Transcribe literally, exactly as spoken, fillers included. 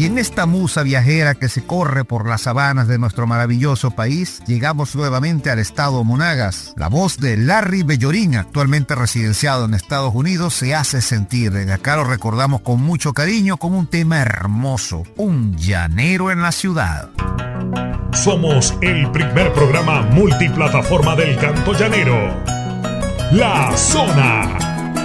Y en esta musa viajera que se corre por las sabanas de nuestro maravilloso país, llegamos nuevamente al estado Monagas. La voz de Larry Bellorín, actualmente residenciado en Estados Unidos, se hace sentir. De acá lo recordamos con mucho cariño con un tema hermoso, un llanero en la ciudad. Somos el primer programa multiplataforma del canto llanero. La Zona.